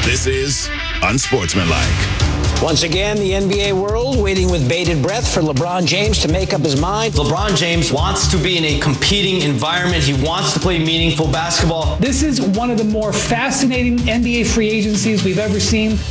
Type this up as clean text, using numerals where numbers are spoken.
This is Unsportsmanlike. Once again, the NBA world waiting with bated breath for LeBron James to make up his mind. LeBron James wants to be in a competing environment. He wants to play meaningful basketball. This is one of the more fascinating NBA free agencies we've ever seen.